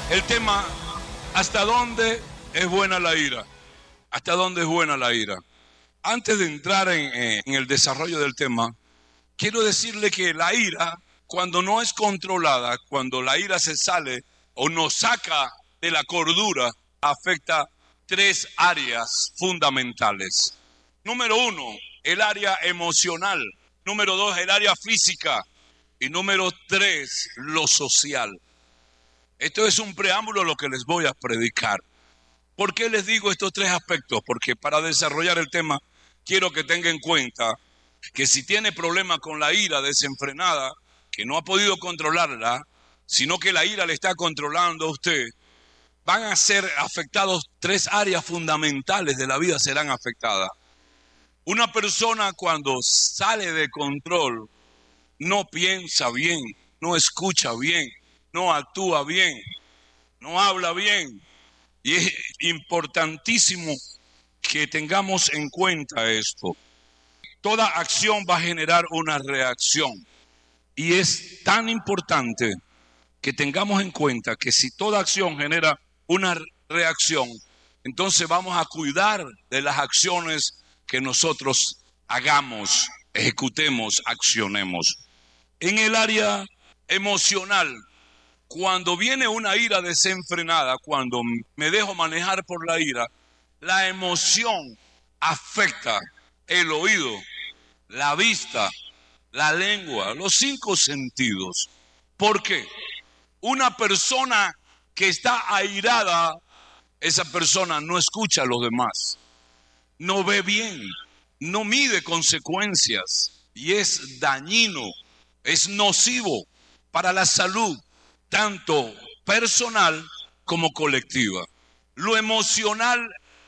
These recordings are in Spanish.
El tema, ¿hasta dónde es buena la ira? ¿Hasta dónde es buena la ira? Antes de entrar en el desarrollo del tema, quiero decirle que la ira, cuando no es controlada, cuando la ira se sale o nos saca de la cordura, afecta tres áreas fundamentales. Número uno, el área emocional. Número dos, el área física. Y número tres, lo social. Esto es un preámbulo a lo que les voy a predicar. ¿Por qué les digo estos tres aspectos? Porque para desarrollar el tema, quiero que tenga en cuenta que si tiene problemas con la ira desenfrenada, que no ha podido controlarla, sino que la ira le está controlando a usted, van a ser afectados tres áreas fundamentales de la vida, serán afectadas. Una persona cuando sale de control no piensa bien, no escucha bien, no actúa bien, no habla bien. Y es importantísimo que tengamos en cuenta esto. Toda acción va a generar una reacción. Y es tan importante que tengamos en cuenta que si toda acción genera una reacción, entonces vamos a cuidar de las acciones que nosotros hagamos, ejecutemos, accionemos. En el área emocional, cuando viene una ira desenfrenada, cuando me dejo manejar por la emoción afecta el oído, la vista, la lengua, los cinco sentidos. ¿Por qué? Una persona que está airada, esa persona no escucha a los demás, no ve bien, no mide consecuencias y es dañino, es nocivo para la salud, tanto personal como colectiva. Lo emocional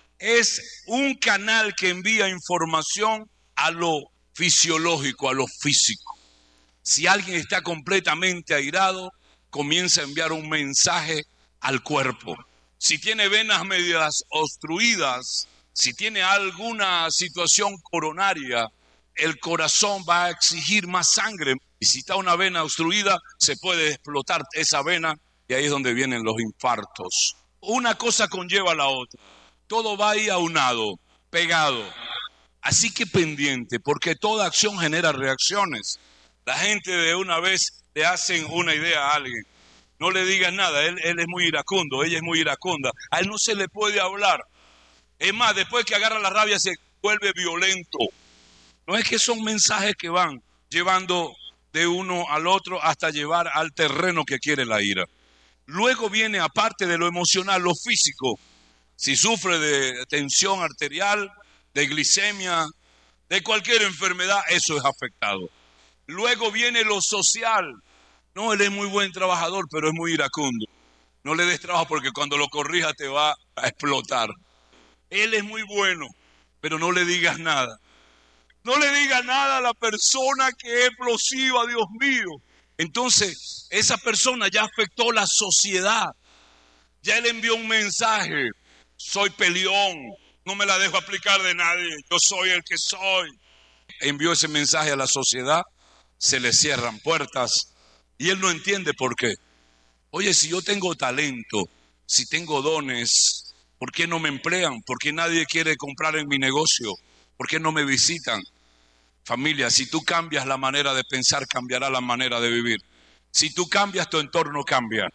es un canal que envía información a lo fisiológico, a lo físico. Si alguien está completamente airado, comienza a enviar un mensaje al cuerpo. Si tiene venas medias obstruidas, si tiene alguna situación coronaria, el corazón va a exigir más sangre. Y si está una vena obstruida, se puede explotar esa vena y ahí es donde vienen los infartos. Una cosa conlleva a la otra. Todo va ahí aunado, pegado. Así que pendiente, porque toda acción genera reacciones. La gente de una vez le hacen una idea a alguien. No le digas nada, él es muy iracundo, ella es muy iracunda. A él no se le puede hablar. Es más, después que agarra la rabia se vuelve violento. No es que son mensajes que van llevando de uno al otro hasta llevar al terreno que quiere la ira. Luego viene, aparte de lo emocional, lo físico. Si sufre de tensión arterial, de glicemia, de cualquier enfermedad, eso es afectado. Luego viene lo social. No, él es muy buen trabajador, pero es muy iracundo. No le des trabajo porque cuando lo corrija te va a explotar. Él es muy bueno, pero no le digas nada. No le diga nada a la persona que es explosiva, Dios mío. Entonces, esa persona ya afectó la sociedad. Ya él envió un mensaje. Soy peleón, no me la dejo aplicar de nadie. Yo soy el que soy. Envió ese mensaje a la sociedad. Se le cierran puertas. Y él no entiende por qué. Oye, si yo tengo talento, si tengo dones, ¿por qué no me emplean? ¿Por qué nadie quiere comprar en mi negocio? ¿Por qué no me visitan? Familia, si tú cambias la manera de pensar, cambiará la manera de vivir. Si tú cambias, tu entorno cambia.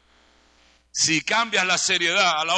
Si cambias la seriedad a la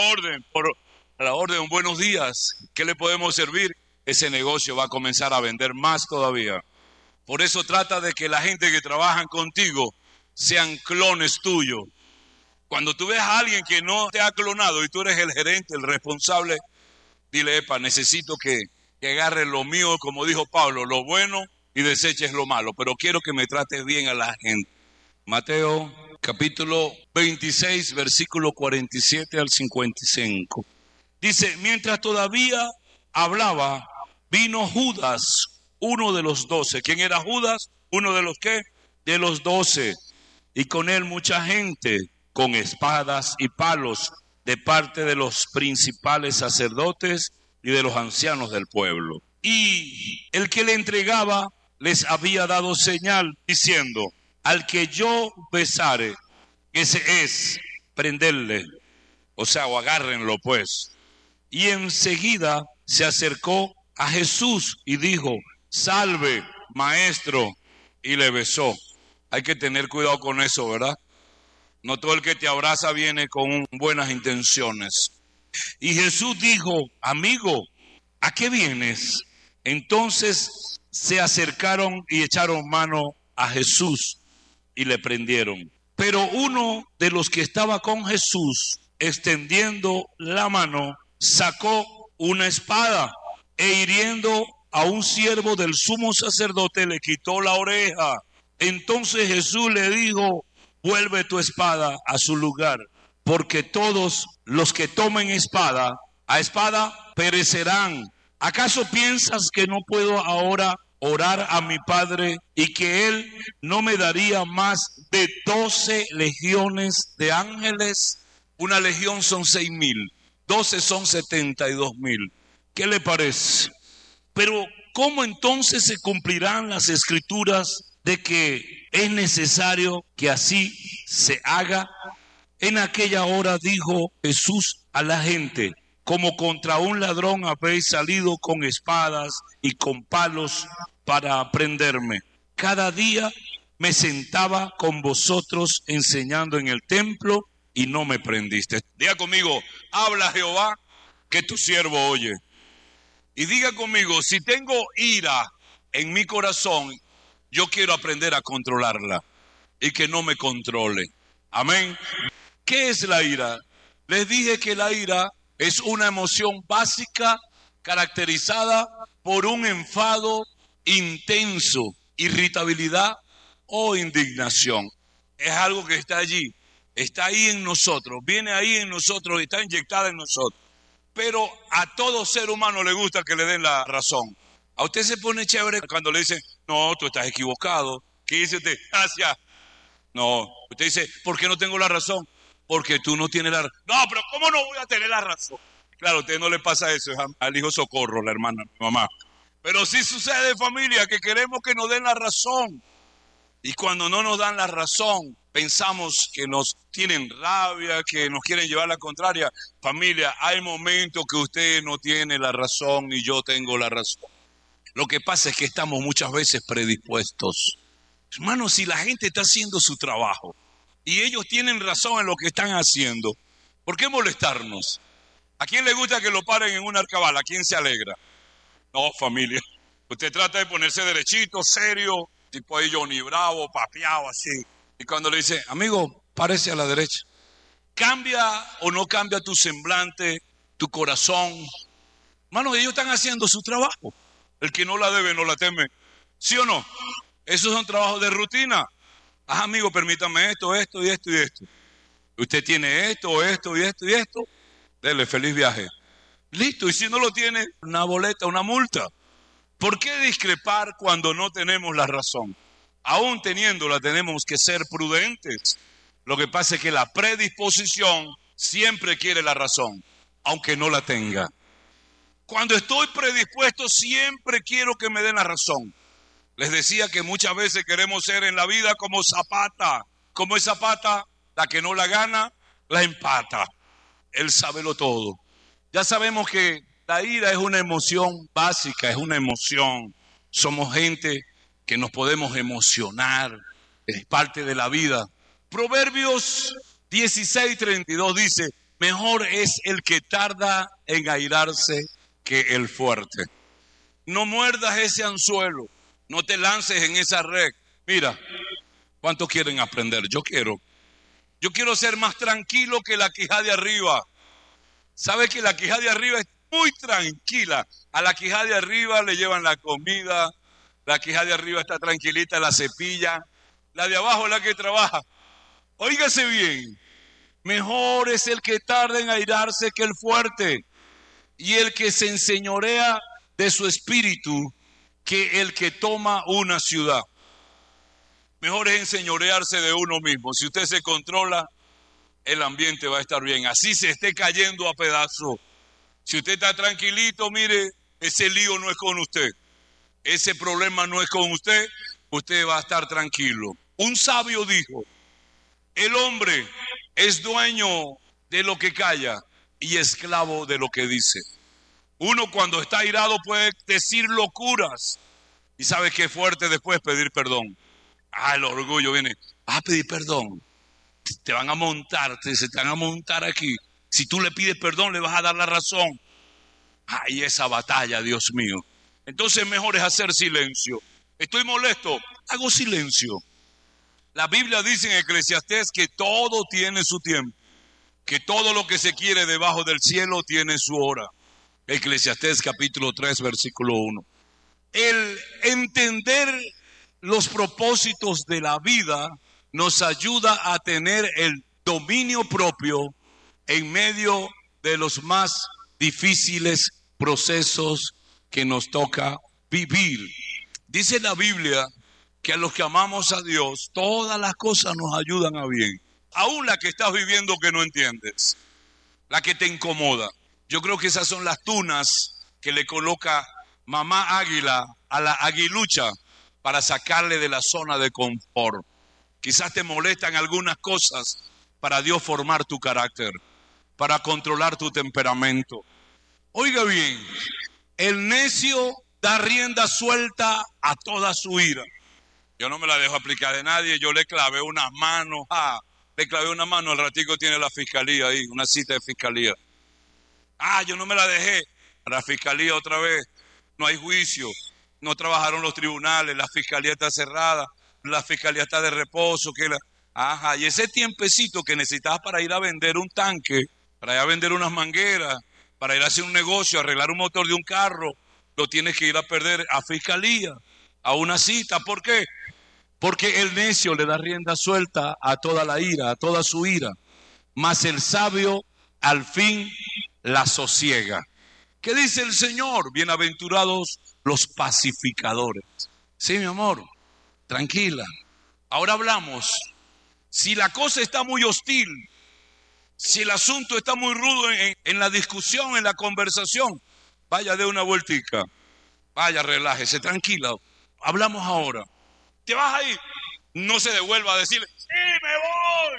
orden, buenos días, ¿qué le podemos servir? Ese negocio va a comenzar a vender más todavía. Por eso trata de que la gente que trabaja contigo sean clones tuyos. Cuando tú ves a alguien que no te ha clonado y tú eres el gerente, el responsable, dile, epa, necesito que agarre lo mío, como dijo Pablo, lo bueno y deseches lo malo, pero quiero que me trates bien a la gente. Mateo capítulo 26, versículo 47 al 55. Dice, mientras todavía hablaba, vino Judas, uno de los 12. ¿Quién era Judas? ¿Uno de los qué? De los 12. Y con él mucha gente, con espadas y palos, de parte de los principales sacerdotes y de los ancianos del pueblo. Y el que le entregaba les había dado señal, diciendo, al que yo besare, ese es, prenderle, o agárrenlo pues. Y enseguida se acercó a Jesús y dijo, salve, maestro, y le besó. Hay que tener cuidado con eso, ¿verdad? No todo el que te abraza viene con buenas intenciones. Y Jesús dijo, amigo, ¿a qué vienes? Entonces se acercaron y echaron mano a Jesús y le prendieron. Pero uno de los que estaba con Jesús, extendiendo la mano, sacó una espada e hiriendo a un siervo del sumo sacerdote le quitó la oreja. Entonces Jesús le dijo, vuelve tu espada a su lugar, porque todos los que tomen espada, a espada perecerán. ¿Acaso piensas que no puedo ahora orar a mi Padre y que Él no me daría más de 12 legiones de ángeles? Una legión son 6,000, 12 son 72,000. ¿Qué le parece? Pero ¿cómo entonces se cumplirán las escrituras de que es necesario que así se haga? En aquella hora dijo Jesús a la gente, como contra un ladrón habéis salido con espadas y con palos para prenderme. Cada día me sentaba con vosotros enseñando en el templo y no me prendiste. Diga conmigo, habla Jehová, que tu siervo oye. Y diga conmigo, si tengo ira en mi corazón, yo quiero aprender a controlarla y que no me controle. Amén. ¿Qué es la ira? Les dije que la ira es una emoción básica caracterizada por un enfado intenso, irritabilidad o indignación. Es algo que está allí, está ahí en nosotros, viene ahí en nosotros y está inyectada en nosotros. Pero a todo ser humano le gusta que le den la razón. A usted se pone chévere cuando le dicen, no, tú estás equivocado. ¿Qué dice usted? Gracias. No, usted dice, ¿por qué no tengo la razón? Porque tú no tienes la razón. No, pero ¿cómo no voy a tener la razón? Claro, a usted no le pasa eso, es al hijo Socorro, la hermana, mi mamá. Pero sí sucede, familia, que queremos que nos den la razón. Y cuando no nos dan la razón, pensamos que nos tienen rabia, que nos quieren llevar la contraria. Familia, hay momentos que usted no tiene la razón y yo tengo la razón. Lo que pasa es que estamos muchas veces predispuestos. Hermanos, si la gente está haciendo su trabajo y ellos tienen razón en lo que están haciendo, ¿por qué molestarnos? ¿A quién le gusta que lo paren en una arcabala? ¿A quién se alegra? No, familia. Usted trata de ponerse derechito, serio, tipo ahí Johnny Bravo, papeado así. Y cuando le dice, amigo, párese a la derecha. ¿Cambia o no cambia tu semblante, tu corazón? Hermano, ellos están haciendo su trabajo. El que no la debe, no la teme. ¿Sí o no? Esos son trabajos de rutina. Ah, amigo, permítame esto, esto y esto y esto. Usted tiene esto, esto y esto y esto. Dele, feliz viaje. Listo, y si no lo tiene, una boleta, una multa. ¿Por qué discrepar cuando no tenemos la razón? Aún teniéndola, tenemos que ser prudentes. Lo que pasa es que la predisposición siempre quiere la razón, aunque no la tenga. Cuando estoy predispuesto, siempre quiero que me den la razón. Les decía que muchas veces queremos ser en la vida como Zapata. Como es Zapata, la que no la gana, la empata. Él sábelo todo. Ya sabemos que la ira es una emoción básica, es una emoción. Somos gente que nos podemos emocionar, es parte de la vida. Proverbios 16:32 dice, mejor es el que tarda en airarse que el fuerte. No muerdas ese anzuelo, no te lances en esa red. Mira, ¿cuántos quieren aprender? Yo quiero ser más tranquilo que la quijada de arriba. ¿Sabe que la quijada de arriba es muy tranquila? A la quijada de arriba le llevan la comida, la quijada de arriba está tranquilita, la cepilla, la de abajo es la que trabaja. Óigase bien, mejor es el que tarda en airarse que el fuerte, y el que se enseñorea de su espíritu que el que toma una ciudad. Mejor es enseñorearse de uno mismo. Si usted se controla, el ambiente va a estar bien. Así se esté cayendo a pedazos. Si usted está tranquilito, mire, ese lío no es con usted. Ese problema no es con usted. Usted va a estar tranquilo. Un sabio dijo, el hombre es dueño de lo que calla y esclavo de lo que dice. Uno cuando está airado puede decir locuras y sabe que es fuerte después pedir perdón. El orgullo viene, vas a pedir perdón, te van a montar, se te van a montar aquí. Si tú le pides perdón le vas a dar la razón. Y esa batalla, Dios mío. Entonces mejor es hacer silencio. Estoy molesto, hago silencio. La Biblia dice en Eclesiastés que todo tiene su tiempo, que todo lo que se quiere debajo del cielo tiene su hora. Eclesiastés capítulo 3, versículo 1. El entender los propósitos de la vida nos ayuda a tener el dominio propio en medio de los más difíciles procesos que nos toca vivir. Dice la Biblia que a los que amamos a Dios, todas las cosas nos ayudan a bien. Aún la que estás viviendo que no entiendes, la que te incomoda. Yo creo que esas son las tunas que le coloca mamá águila a la aguilucha para sacarle de la zona de confort. Quizás te molestan algunas cosas para Dios formar tu carácter, para controlar tu temperamento. Oiga bien, el necio da rienda suelta a toda su ira. Yo no me la dejo aplicar de nadie, yo le clavé unas manos, al ratico tiene la fiscalía ahí, una cita de fiscalía. Yo no me la dejé, a la fiscalía otra vez, no hay juicio, no trabajaron los tribunales, la fiscalía está cerrada, la fiscalía está de reposo, y ese tiempecito que necesitabas para ir a vender un tanque, para ir a vender unas mangueras, para ir a hacer un negocio, arreglar un motor de un carro, lo tienes que ir a perder a fiscalía, a una cita. ¿Por qué? Porque el necio le da rienda suelta a toda la ira, a toda su ira, mas el sabio al fin la sosiega. ¿Qué dice el Señor? Bienaventurados los pacificadores. Sí, mi amor, tranquila. Ahora hablamos. Si la cosa está muy hostil, si el asunto está muy rudo en la discusión, en la conversación, vaya de una vueltica, vaya, relájese, tranquila. Hablamos ahora. ¿Te vas a ir? No se devuelva a decirle, sí, me voy.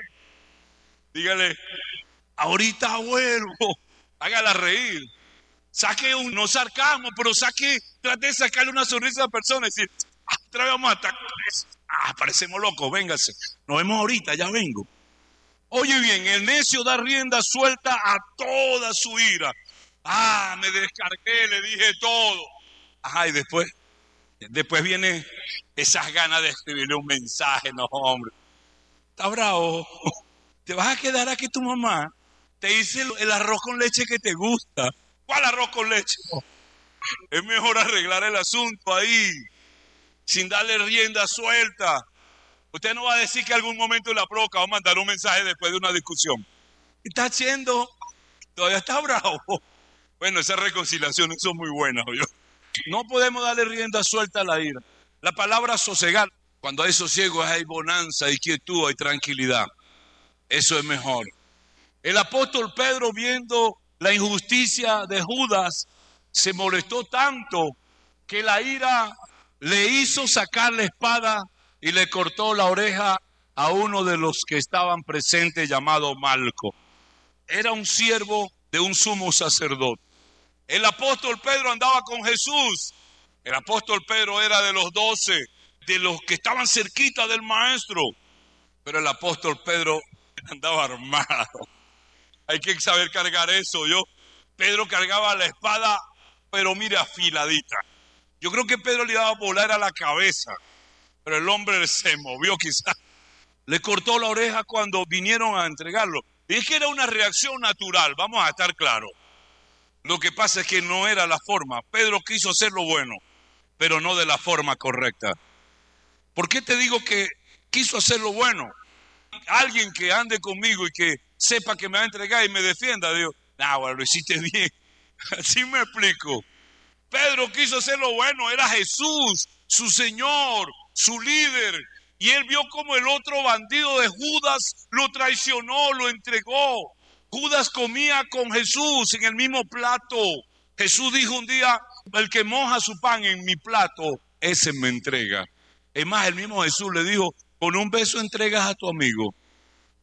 Dígale, ahorita vuelvo. Hágala reír. Saque no sarcasmo, pero trate de sacarle una sonrisa a la persona y decir, otra vez vamos a estar. Parecemos locos, véngase. Nos vemos ahorita, ya vengo. Oye bien, el necio da rienda suelta a toda su ira. Me descargué, le dije todo. Y después viene esas ganas de escribirle un mensaje. No, hombre, está bravo. Te vas a quedar aquí tu mamá. Te hice el arroz con leche que te gusta. ¿Cuál arroz con leche? Es mejor arreglar el asunto ahí, sin darle rienda suelta. Usted no va a decir que en algún momento la provoca va a mandar un mensaje después de una discusión. ¿Qué está haciendo? Todavía está bravo. Bueno, esas reconciliaciones son muy buenas, ¿oyó? No podemos darle rienda suelta a la ira. La palabra sosegar, cuando hay sosiego hay bonanza, hay quietud, hay tranquilidad. Eso es mejor. El apóstol Pedro, viendo la injusticia de Judas, se molestó tanto que la ira le hizo sacar la espada y le cortó la oreja a uno de los que estaban presentes, llamado Malco. Era un siervo de un sumo sacerdote. El apóstol Pedro andaba con Jesús. El apóstol Pedro era de los 12, de los que estaban cerquita del maestro. Pero el apóstol Pedro andaba armado. Hay que saber cargar eso, Pedro cargaba la espada, pero mire, afiladita. Yo creo que Pedro le iba a volar a la cabeza, pero el hombre se movió quizás. Le cortó la oreja cuando vinieron a entregarlo. Y es que era una reacción natural, vamos a estar claros. Lo que pasa es que no era la forma. Pedro quiso hacer lo bueno, pero no de la forma correcta. ¿Por qué te digo que quiso hacer lo bueno? Alguien que ande conmigo y que sepa que me va a entregar y me defienda, digo, bueno, lo hiciste bien. Así me explico. Pedro quiso hacer lo bueno, era Jesús, su Señor, su líder. Y él vio como el otro bandido de Judas lo traicionó, lo entregó. Judas comía con Jesús en el mismo plato. Jesús dijo un día, el que moja su pan en mi plato, ese me entrega. Es más, el mismo Jesús le dijo, con un beso entregas a tu amigo.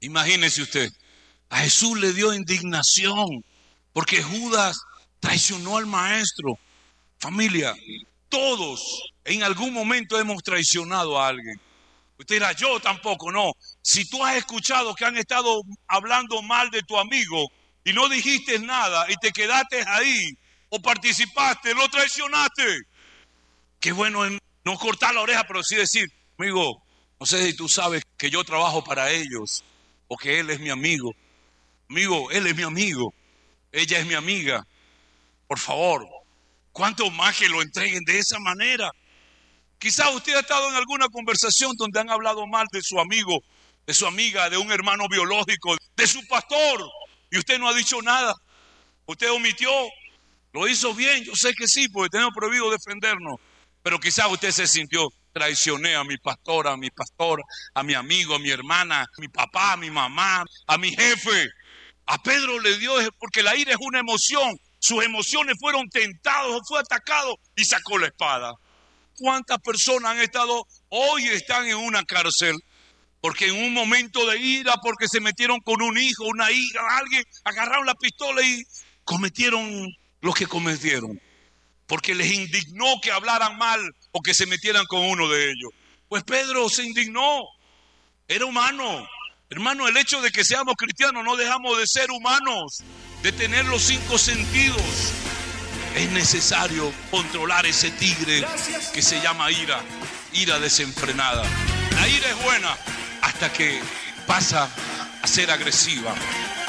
Imagínese usted, a Jesús le dio indignación porque Judas traicionó al maestro. Familia, todos en algún momento hemos traicionado a alguien. Usted dirá, yo tampoco, no. Si tú has escuchado que han estado hablando mal de tu amigo y no dijiste nada y te quedaste ahí o participaste, lo traicionaste. Qué bueno es no cortar la oreja, pero sí decir, amigo, no sé si tú sabes que yo trabajo para ellos o que él es mi amigo. Amigo, él es mi amigo, ella es mi amiga. Por favor, ¿cuánto más que lo entreguen de esa manera? Quizás usted ha estado en alguna conversación donde han hablado mal de su amigo, de su amiga, de un hermano biológico, de su pastor, y usted no ha dicho nada. Usted omitió, lo hizo bien, yo sé que sí, porque tenemos prohibido defendernos, pero quizás usted se sintió, traicioné a mi pastora, a mi pastor, a mi amigo, a mi hermana, a mi papá, a mi mamá, a mi jefe. A Pedro le dio, porque la ira es una emoción, sus emociones fueron tentados, fue atacado y sacó la espada. ¿Cuántas personas han estado, hoy están en una cárcel? Porque en un momento de ira, porque se metieron con un hijo, una hija, alguien, agarraron la pistola y cometieron lo que cometieron. Porque les indignó que hablaran mal o que se metieran con uno de ellos. Pues Pedro se indignó, era humano. Hermano, el hecho de que seamos cristianos no dejamos de ser humanos, de tener los 5 sentidos. Es necesario controlar ese tigre que se llama ira, ira desenfrenada. La ira es buena hasta que pasa a ser agresiva.